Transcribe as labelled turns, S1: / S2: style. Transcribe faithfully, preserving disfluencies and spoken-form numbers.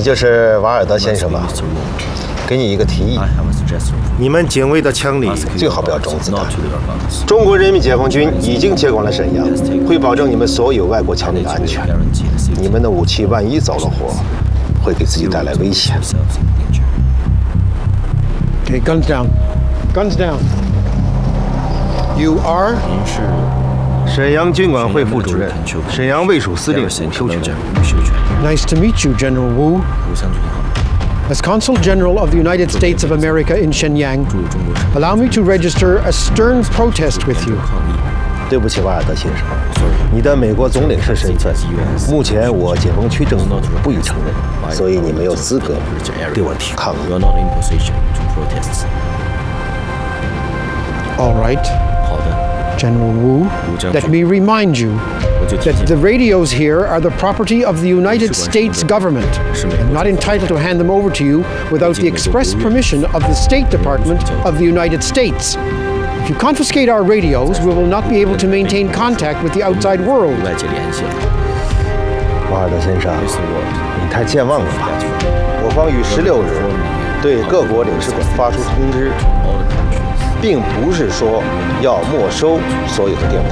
S1: 就是瓦尔德先生吧？给你一个提议，你们警卫的枪里最好不要装子弹。中国人民解放军已经接管了沈阳，会保证你们所有外国侨民的安全。你们的武器万一走了火，会给自己带来危险。
S2: Okay, guns down. Guns down. You are?
S1: 沈阳军管会副主任，沈阳卫戍司令伍修权。
S2: Nice to meet you, General Wu. As Consul General of the United States of America in Shenyang, allow me to register a stern protest with you.
S1: 对不起，瓦尔德先生，你的美国总领事身份，目前我解放区政府不予承认，所以你没有资格对我提抗议。
S2: All right. General Wu, let me remind you that the radios here are the property of the United States government. I'm not entitled to hand them over to you without the express permission of the State Department of the United States. If you confiscate our radios, we will not be able to maintain contact with the outside world.
S1: 瓦尔德先生，你太健忘了吧？我方于十六日对各国领事馆发出通知，并不是说要没收所有的电台。